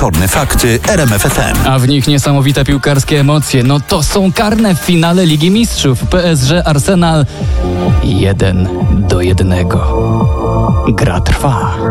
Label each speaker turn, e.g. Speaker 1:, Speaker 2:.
Speaker 1: Wieczorne fakty RMF FM.
Speaker 2: A w nich niesamowite piłkarskie emocje. No to są karne w finale Ligi Mistrzów. PSG Arsenal 1-1. Gra trwa.